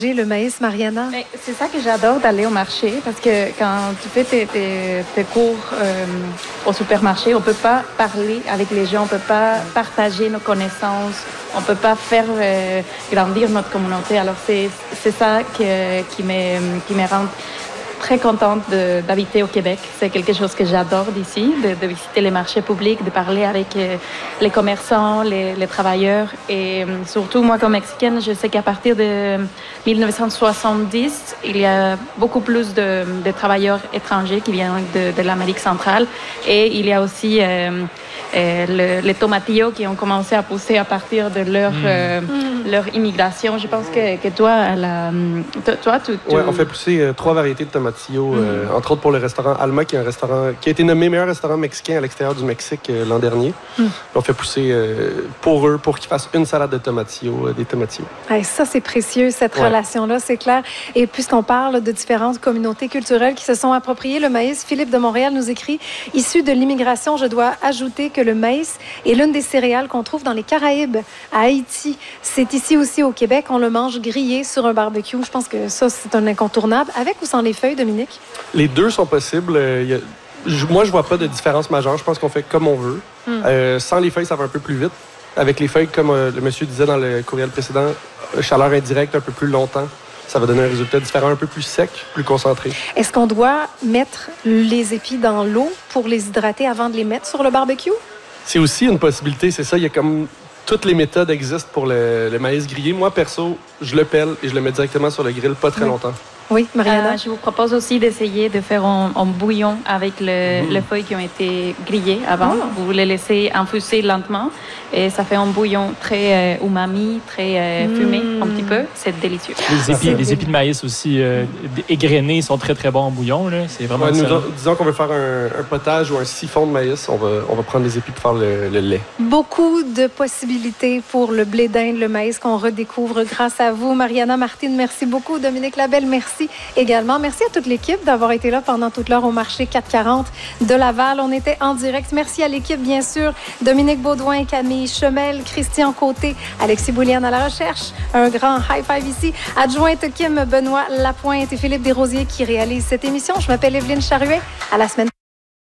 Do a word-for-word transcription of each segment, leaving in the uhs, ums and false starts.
Le maïs, Mariana? Mais c'est ça que j'adore d'aller au marché parce que quand tu fais tes, tes, tes cours euh, au supermarché, on peut pas parler avec les gens, on peut pas partager nos connaissances, on peut pas faire euh, grandir notre communauté. Alors c'est, c'est ça que, qui, me, qui me rend très contente de, d'habiter au Québec. C'est quelque chose que j'adore d'ici, de, de visiter les marchés publics, de parler avec euh, les commerçants, les, les travailleurs. Et euh, surtout, moi, comme Mexicaine, je sais qu'à partir de dix-neuf cent soixante-dix, il y a beaucoup plus de, de travailleurs étrangers qui viennent de, de l'Amérique centrale. Et il y a aussi euh, euh, le, les tomatillos qui ont commencé à pousser à partir de leur, mmh. euh, mmh. leur immigration. Je pense que, que toi, la, toi, tu... tu... Oui, on fait pousser euh, trois variétés de tomatillos. Mm. Euh, entre autres pour le restaurant Alma, qui est un restaurant qui a été nommé meilleur restaurant mexicain à l'extérieur du Mexique euh, l'an dernier. Mm. On fait pousser euh, pour eux, pour qu'ils fassent une salade de tomatillos, euh, des tomatillos. Hey, ça, c'est précieux, cette ouais. relation-là, c'est clair. Et puisqu'on parle de différentes communautés culturelles qui se sont appropriées le maïs, Philippe de Montréal nous écrit « Issu de l'immigration, je dois ajouter que le maïs est l'une des céréales qu'on trouve dans les Caraïbes, à Haïti. C'est ici aussi au Québec, on le mange grillé sur un barbecue. Je pense que ça, c'est un incontournable. Avec ou sans les feuilles, Dominique? Les deux sont possibles. Il y a, je, moi, je vois pas de différence majeure. Je pense qu'on fait comme on veut. Mm. Euh, sans les feuilles, ça va un peu plus vite. Avec les feuilles, comme euh, le monsieur disait dans le courriel précédent, chaleur indirecte un peu plus longtemps. Ça va donner un résultat différent, un peu plus sec, plus concentré. Est-ce qu'on doit mettre les épis dans l'eau pour les hydrater avant de les mettre sur le barbecue? C'est aussi une possibilité, c'est ça. Il y a comme... Toutes les méthodes existent pour le, le maïs grillé. Moi, perso, je le pèle et je le mets directement sur le grill, pas très oui. longtemps. Oui, Mariana? Euh, je vous propose aussi d'essayer de faire un, un bouillon avec le, mmh. les feuilles qui ont été grillées avant. Oh. Vous les laissez infuser lentement et ça fait un bouillon très euh, umami, très euh, mmh. fumé un petit peu. C'est délicieux. Les épis, les épis de maïs aussi euh, égrenés sont très, très bons en bouillon. Là. C'est vraiment ouais, nous, disons qu'on veut faire un, un potage ou un siphon de maïs, on va, on va prendre les épis pour faire le, le lait. Beaucoup de possibilités pour le blé d'Inde, le maïs qu'on redécouvre grâce à vous. Mariana Martine, merci beaucoup. Dominique Labelle, merci également. Merci à toute l'équipe d'avoir été là pendant toute l'heure au marché quatre quarante de Laval. On était en direct. Merci à l'équipe, bien sûr. Dominique Baudouin, Camille Chemel, Christian Côté, Alexis Bouliane à la recherche. Un grand high five ici. Adjointe Kim Benoît Lapointe et Philippe Desrosiers qui réalisent cette émission. Je m'appelle Evelyne Charruet. À la semaine.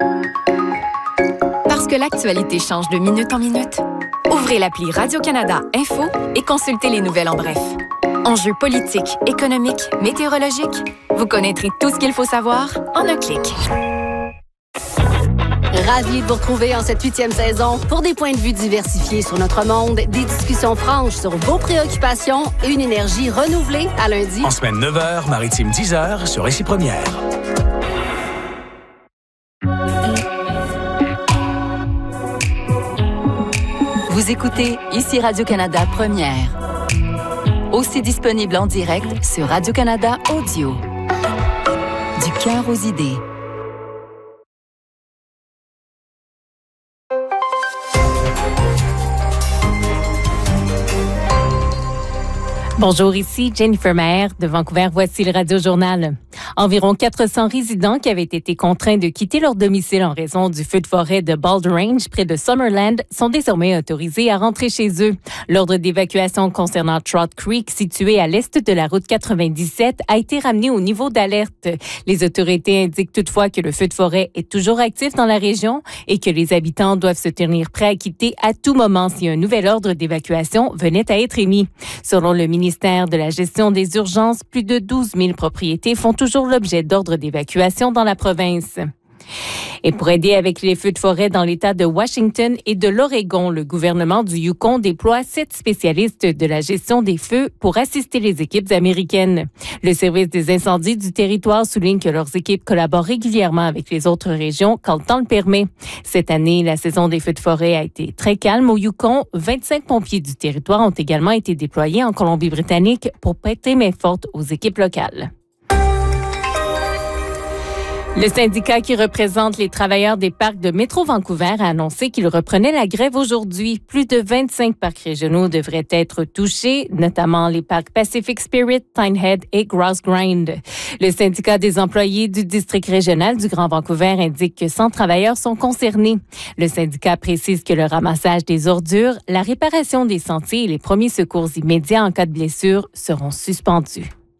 Parce que l'actualité change de minute en minute, ouvrez l'appli Radio-Canada Info et consultez les nouvelles en bref. Enjeux politiques, économiques, météorologiques, vous connaîtrez tout ce qu'il faut savoir en un clic. Ravi de vous retrouver en cette huitième saison pour des points de vue diversifiés sur notre monde, des discussions franches sur vos préoccupations et une énergie renouvelée à lundi. En semaine neuf heures, maritime dix heures sur Ici Première. Vous écoutez Ici Radio-Canada Première. Aussi disponible en direct sur Radio-Canada Audio. Du cœur aux idées. Bonjour, ici Jennifer Maher de Vancouver. Voici le Radio-Journal. Environ quatre cents résidents qui avaient été contraints de quitter leur domicile en raison du feu de forêt de Bald Range près de Summerland sont désormais autorisés à rentrer chez eux. L'ordre d'évacuation concernant Trout Creek, situé à l'est de la route quatre-vingt-dix-sept, a été ramené au niveau d'alerte. Les autorités indiquent toutefois que le feu de forêt est toujours actif dans la région et que les habitants doivent se tenir prêts à quitter à tout moment si un nouvel ordre d'évacuation venait à être émis. Selon le ministère ministère de la Gestion des urgences, plus de douze mille propriétés font toujours l'objet d'ordres d'évacuation dans la province. Et pour aider avec les feux de forêt dans l'État de Washington et de l'Oregon, le gouvernement du Yukon déploie sept spécialistes de la gestion des feux pour assister les équipes américaines. Le service des incendies du territoire souligne que leurs équipes collaborent régulièrement avec les autres régions quand le temps le permet. Cette année, la saison des feux de forêt a été très calme au Yukon. vingt-cinq pompiers du territoire ont également été déployés en Colombie-Britannique pour prêter main forte aux équipes locales. Le syndicat qui représente les travailleurs des parcs de Métro Vancouver a annoncé qu'il reprenait la grève aujourd'hui. Plus de vingt-cinq parcs régionaux devraient être touchés, notamment les parcs Pacific Spirit, Tynehead et Grouse Grind. Le syndicat des employés du district régional du Grand Vancouver indique que cent travailleurs sont concernés. Le syndicat précise que le ramassage des ordures, la réparation des sentiers et les premiers secours immédiats en cas de blessure seront suspendus.